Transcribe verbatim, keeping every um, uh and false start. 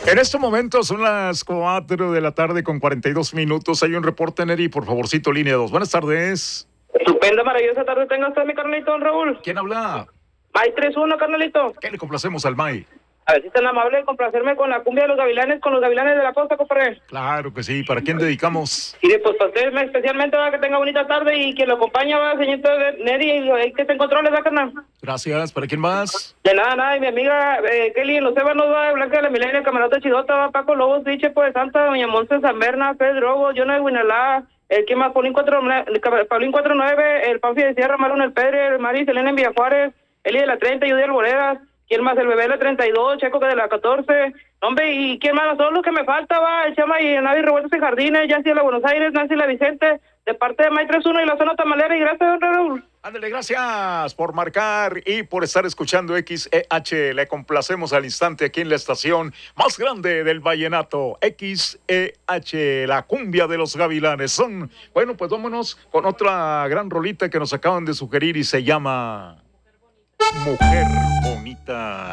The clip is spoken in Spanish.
En este momento son las cuatro de la tarde con cuarenta y dos minutos. Hay un reporte, Neri, por favorcito, línea dos. Buenas tardes. Estupenda, maravillosa tarde tenga usted, mi carnalito, don Raúl. ¿Quién habla? May tres uno, carnalito. ¿Qué le complacemos al May? A ver si es tan amable de complacerme con la cumbia de los gavilanes, con los gavilanes de la costa, compadre. Claro que sí. ¿Para quién dedicamos? Y pues para usted especialmente, va, que tenga bonita tarde y quien lo acompaña, va, señorito Neri, ahí que se encontró, ¿le da, carnal? Gracias. ¿Para quién más? De nada, nada, y mi amiga eh, Kelly en los Ébanos, va, Blanca de la Milenio, Camarota Chidota, va, Paco Lobos, Diche, pues Santa, Doña Monse San Berna, Pedro Hugo, Jonah de Guinalá, el que más, Paulín cuatro nueve, el Panfi de Sierra, Marón el Pedre, el Mari Selena en Villajuárez, Eli de la treinta, Yudy Alboredas, ¿quién más? El bebé de la treinta y dos, Checo que de la catorce, hombre, ¿y quién más? Son los que me falta, va, el Chama y Navi Revueltos en Jardines, Yancy de la Buenos Aires, Nancy la Vicente, de parte de May tres uno y la zona tamalera, y gracias, don Raúl. Ándale, gracias por marcar y por estar escuchando X E H. Le complacemos al instante aquí en la estación más grande del vallenato, X E H, la cumbia de los gavilanes. Son, bueno, pues vámonos con otra gran rolita que nos acaban de sugerir y se llama Mujer Bonita.